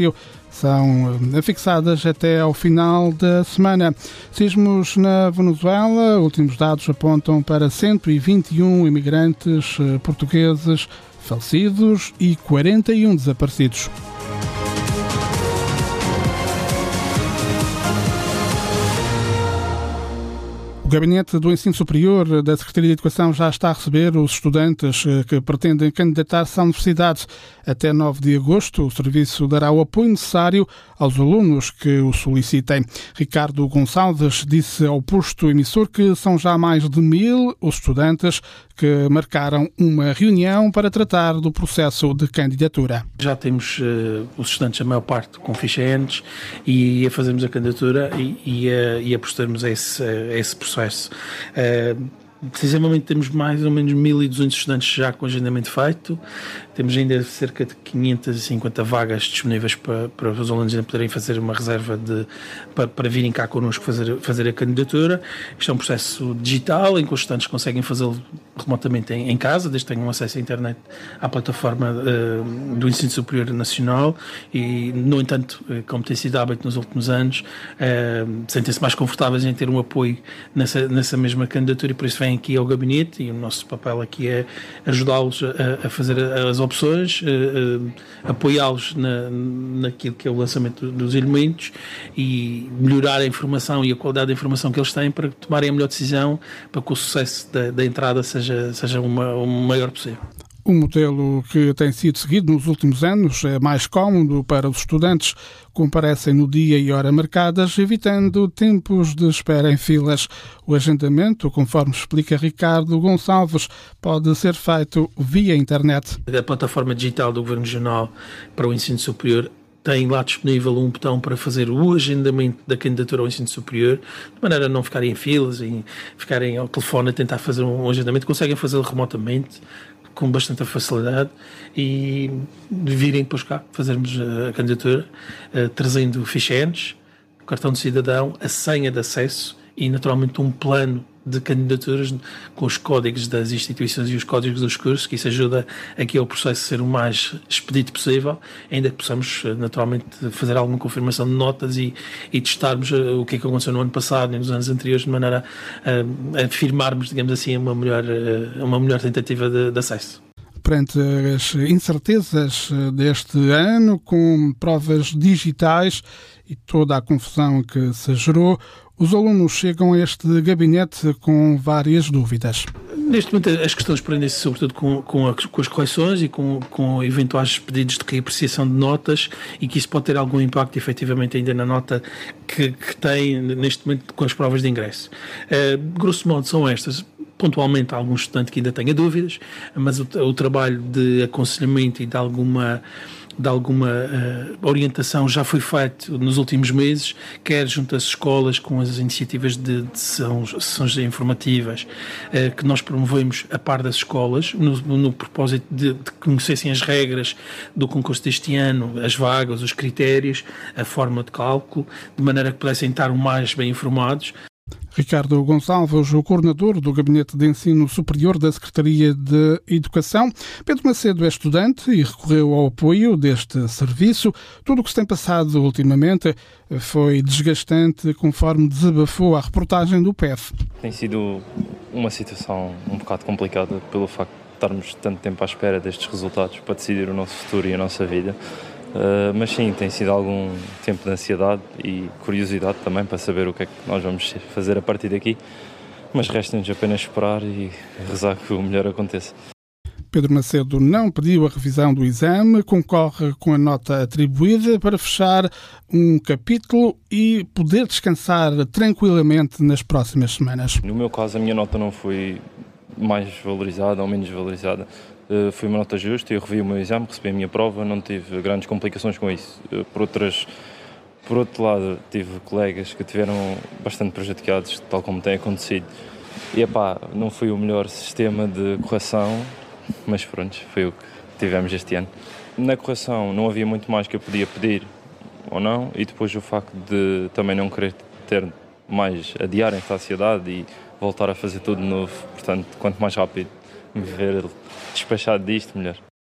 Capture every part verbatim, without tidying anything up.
são fixadas até ao final da semana. Sismos na Venezuela, últimos dados apontam para cento e vinte e um imigrantes portugueses falecidos e quarenta e um desaparecidos. O Gabinete do Ensino Superior da Secretaria de Educação já está a receber os estudantes que pretendem candidatar-se à universidade. Até nove de agosto, o serviço dará o apoio necessário aos alunos que o solicitem. Ricardo Gonçalves disse ao posto emissor que são já mais de mil os estudantes que marcaram uma reunião para tratar do processo de candidatura. Já temos uh, os estudantes, a maior parte, com ficha Enes e a fazermos a candidatura e, e, a, e a procedermos a esse, a esse processo. Uh, Precisamente temos mais ou menos mil e duzentos estudantes já com agendamento feito. Temos ainda cerca de quinhentas e cinquenta vagas disponíveis para, para os alunos ainda poderem fazer uma reserva de, para, para virem cá connosco fazer, fazer a candidatura. Isto é um processo digital em que os estudantes conseguem fazê-lo remotamente em, em casa, desde que tenham acesso à internet à plataforma uh, do Ensino Superior Nacional e, no entanto, como tem sido hábito nos últimos anos, uh, sentem-se mais confortáveis em ter um apoio nessa, nessa mesma candidatura e por isso vem aqui ao gabinete e o nosso papel aqui é ajudá-los a, a fazer as opções, a, a, apoiá-los na, naquilo que é o lançamento dos elementos e melhorar a informação e a qualidade da informação que eles têm para tomarem a melhor decisão para que o sucesso da, da entrada seja, seja uma, o maior possível. O modelo que tem sido seguido nos últimos anos é mais cómodo para os estudantes. Comparecem no dia e hora marcadas, evitando tempos de espera em filas. O agendamento, conforme explica Ricardo Gonçalves, pode ser feito via internet. A plataforma digital do Governo Regional para o Ensino Superior tem lá disponível um botão para fazer o agendamento da candidatura ao ensino superior, de maneira a não ficarem em filas e ficarem ao telefone a tentar fazer um agendamento. Conseguem fazê-lo remotamente, com bastante facilidade e virem depois cá fazermos a candidatura, trazendo ficha Enes, o cartão de cidadão, a senha de acesso e naturalmente um plano de candidaturas com os códigos das instituições e os códigos dos cursos, que isso ajuda aqui ao processo ser o mais expedito possível, ainda que possamos naturalmente fazer alguma confirmação de notas e, e testarmos o que é que aconteceu no ano passado e nos anos anteriores, de maneira a, a afirmarmos, digamos assim, uma melhor, uma melhor tentativa de, de acesso. Perante as incertezas deste ano, com provas digitais e toda a confusão que se gerou, os alunos chegam a este gabinete com várias dúvidas. Neste momento as questões prendem-se sobretudo com, com, a, com as correções e com, com eventuais pedidos de reapreciação de notas e que isso pode ter algum impacto efetivamente ainda na nota que, que tem neste momento com as provas de ingresso. Uh, grosso modo são estas. Pontualmente há algum estudante que ainda tenha dúvidas, mas o, o trabalho de aconselhamento e de alguma, de alguma uh, orientação já foi feito nos últimos meses, quer junto às escolas com as iniciativas de, de sessões, sessões informativas uh, que nós promovemos a par das escolas, no, no propósito de, de conhecessem as regras do concurso deste ano, as vagas, os critérios, a forma de cálculo, de maneira que pudessem estar o mais bem informados. Ricardo Gonçalves, o coordenador do Gabinete de Ensino Superior da Secretaria de Educação. Pedro Macedo é estudante e recorreu ao apoio deste serviço. Tudo o que se tem passado ultimamente foi desgastante, conforme desabafou a reportagem do P E F. Tem sido uma situação um bocado complicada pelo facto de estarmos tanto tempo à espera destes resultados para decidir o nosso futuro e a nossa vida. Uh, mas sim, tem sido algum tempo de ansiedade e curiosidade também para saber o que é que nós vamos fazer a partir daqui, mas resta-nos apenas esperar e rezar que o melhor aconteça. Pedro Macedo não pediu a revisão do exame, concorre com a nota atribuída para fechar um capítulo e poder descansar tranquilamente nas próximas semanas. No meu caso, a minha nota não foi mais valorizada ou menos valorizada. Uh, foi uma nota justa, eu revi o meu exame, recebi a minha prova, não tive grandes complicações com isso. Uh, por, outras, por outro lado, tive colegas que tiveram bastante prejudicados, tal como tem acontecido. E epá, não foi o melhor sistema de correção, mas pronto, foi o que tivemos este ano. Na correção não havia muito mais que eu podia pedir ou não, e depois o facto de também não querer ter mais, adiar esta ansiedade e voltar a fazer tudo de novo. Portanto, quanto mais rápido me ver despachado disto, melhor.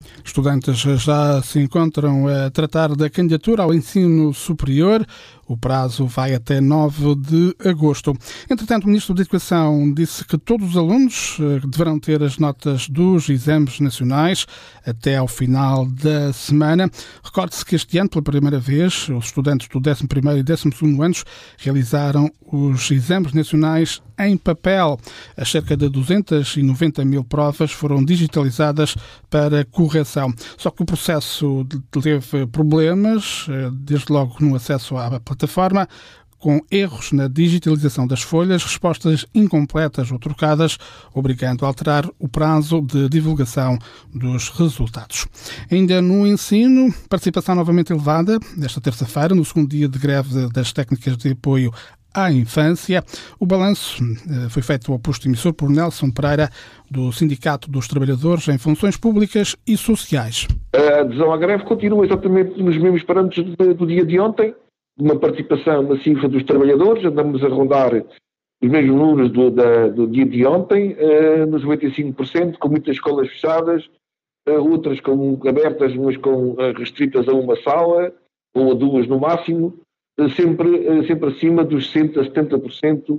Estudantes já se encontram a tratar da candidatura ao ensino superior. O prazo vai até nove de agosto. Entretanto, o Ministro da Educação disse que todos os alunos deverão ter as notas dos exames nacionais até ao final da semana. Recorde-se que este ano, pela primeira vez, os estudantes do décimo primeiro e décimo segundo anos realizaram os exames nacionais em papel. As cerca de duzentas e noventa mil provas foram digitalizadas para correção. Só que o processo teve problemas, desde logo no acesso à plataforma, com erros na digitalização das folhas, respostas incompletas ou trocadas, obrigando a alterar o prazo de divulgação dos resultados. Ainda no ensino, participação novamente elevada, nesta terça-feira, no segundo dia de greve das técnicas de apoio à infância. O balanço foi feito ao posto emissor por Nelson Pereira, do Sindicato dos Trabalhadores em Funções Públicas e Sociais. A adesão à greve continua exatamente nos mesmos parâmetros do dia de ontem, uma participação massiva dos trabalhadores, andamos a rondar os mesmos números do, da, do dia de ontem, uh, nos noventa e cinco por cento, com muitas escolas fechadas, uh, outras com, abertas, mas com uh, restritas a uma sala, ou a duas no máximo, uh, sempre, uh, sempre acima dos sessenta por cento a setenta por cento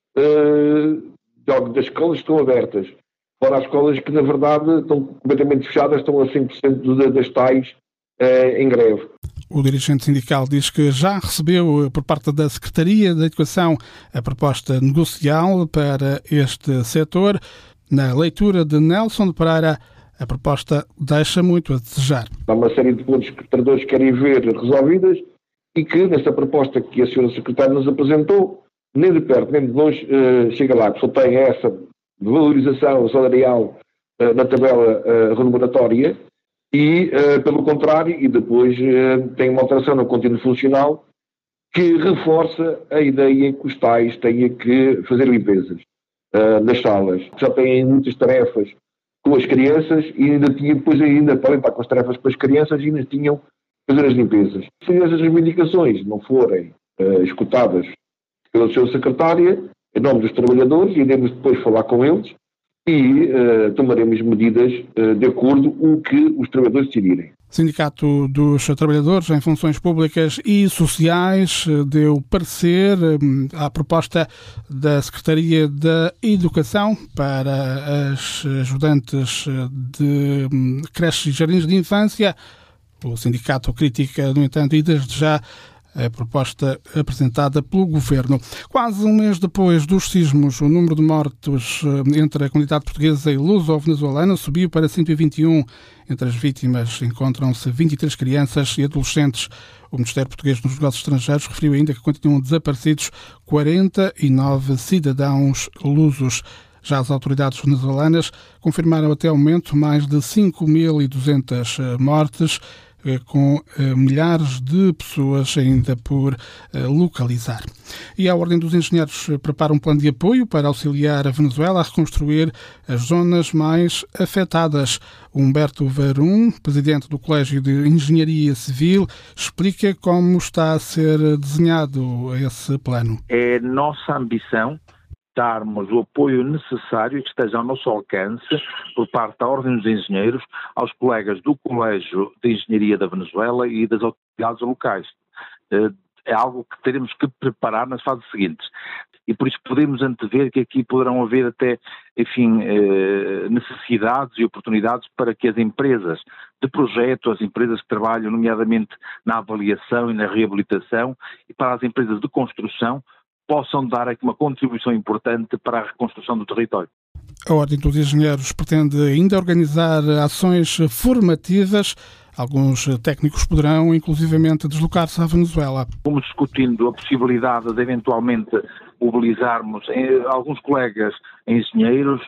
uh, das escolas que estão abertas. Fora as escolas que, na verdade, estão completamente fechadas, estão a cem por cento das tais uh, em greve. O dirigente sindical diz que já recebeu por parte da Secretaria da Educação a proposta negocial para este setor. Na leitura de Nelson Pereira, a proposta deixa muito a desejar. Há uma série de pontos que os trabalhadores querem ver resolvidas e que, nesta proposta que a senhora Secretária nos apresentou, nem de perto nem de longe uh, chega lá, que só tem essa valorização salarial uh, na tabela uh, remuneratória. E, uh, pelo contrário, e depois uh, tem uma alteração no contínuo funcional que reforça a ideia que os tais têm que fazer limpezas uh, nas salas. Já têm muitas tarefas com as crianças e ainda tinham, depois ainda, podem estar com as tarefas com as crianças e ainda tinham que fazer as limpezas. Se essas reivindicações não forem uh, escutadas pela sua secretária, em nome dos trabalhadores, iremos depois falar com eles e uh, tomaremos medidas uh, de acordo com o que os trabalhadores decidirem. O Sindicato dos Trabalhadores em Funções Públicas e Sociais deu parecer à proposta da Secretaria da Educação para as ajudantes de creches e jardins de infância. O sindicato critica, no entanto, e desde já a proposta apresentada pelo Governo. Quase um mês depois dos sismos, o número de mortos entre a comunidade portuguesa e luso-venezuelana subiu para cento e vinte e um. Entre as vítimas encontram-se vinte e três crianças e adolescentes. O Ministério Português dos Negócios Estrangeiros referiu ainda que continuam desaparecidos quarenta e nove cidadãos lusos. Já as autoridades venezuelanas confirmaram até ao momento mais de cinco mil e duzentas mortes, com uh, milhares de pessoas ainda por uh, localizar. E a Ordem dos Engenheiros prepara um plano de apoio para auxiliar a Venezuela a reconstruir as zonas mais afetadas. Humberto Varum, presidente do Colégio de Engenharia Civil, explica como está a ser desenhado esse plano. É nossa ambição darmos o apoio necessário e que esteja ao nosso alcance por parte da Ordem dos Engenheiros aos colegas do Colégio de Engenharia da Venezuela e das autoridades locais. É algo que teremos que preparar nas fases seguintes. E por isso podemos antever que aqui poderão haver até, enfim, necessidades e oportunidades para que as empresas de projeto, as empresas que trabalham nomeadamente na avaliação e na reabilitação, e para as empresas de construção, possam dar aqui uma contribuição importante para a reconstrução do território. A Ordem dos Engenheiros pretende ainda organizar ações formativas. Alguns técnicos poderão, inclusivamente, deslocar-se à Venezuela. Estamos discutindo a possibilidade de, eventualmente, mobilizarmos alguns colegas engenheiros,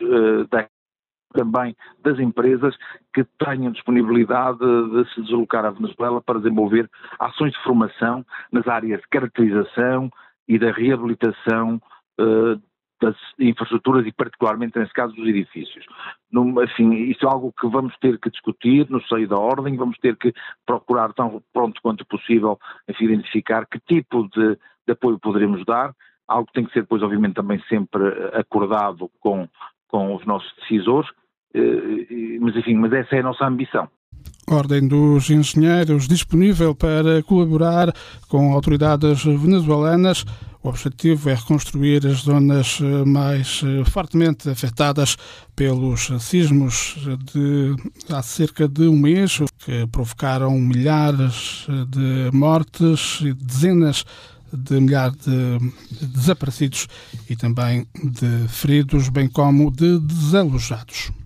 também das empresas que tenham disponibilidade de se deslocar à Venezuela para desenvolver ações de formação nas áreas de caracterização e da reabilitação uh, das infraestruturas e particularmente, nesse caso, dos edifícios. Num, assim, isso é algo que vamos ter que discutir no seio da Ordem, vamos ter que procurar tão pronto quanto possível, enfim, identificar que tipo de, de apoio poderemos dar, algo que tem que ser, depois, obviamente, também sempre acordado com, com os nossos decisores, uh, mas, enfim, mas essa é a nossa ambição. Ordem dos Engenheiros disponível para colaborar com autoridades venezuelanas. O objetivo é reconstruir as zonas mais fortemente afetadas pelos sismos de há cerca de um mês, que provocaram milhares de mortes e dezenas de milhares de desaparecidos e também de feridos, bem como de desalojados.